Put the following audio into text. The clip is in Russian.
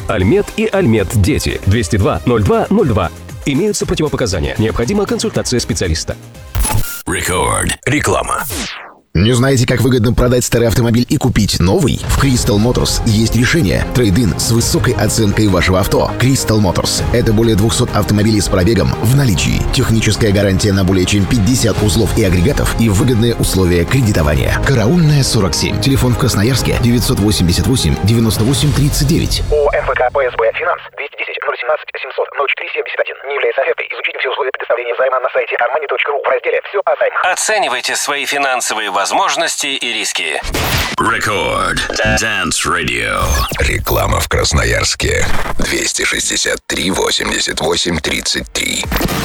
Альмет и Альмет Дети. 202-02-02. Имеются противопоказания. Необходима консультация специалиста. Record. Реклама. Не знаете, как выгодно продать старый автомобиль и купить новый? В Crystal Motors есть решение. Трейд-ин с высокой оценкой вашего авто. Crystal Motors – это более 200 автомобилей с пробегом в наличии. Техническая гарантия на более чем 50 узлов и агрегатов и выгодные условия кредитования. Караульная, 47. Телефон в Красноярске 988 98 39. ООО МФК ПСБ Финанс 210 017 700 04 71. Не является офертой. Изучите все условия предоставления займа на сайте armani.ru в разделе «Все о займах». Оценивайте свои финансовые возможности и риски. Record. Dance Radio. Реклама в Красноярске. 263 88 33.